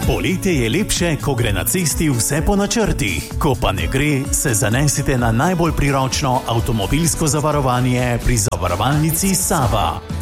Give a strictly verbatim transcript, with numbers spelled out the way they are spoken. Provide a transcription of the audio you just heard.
Poletje je lepše, ko gre na cesti vse po načrtih. Ko pa ne gre, se zanesite na najbolj priročno avtomobilsko zavarovanje pri zavarovalnici Sava.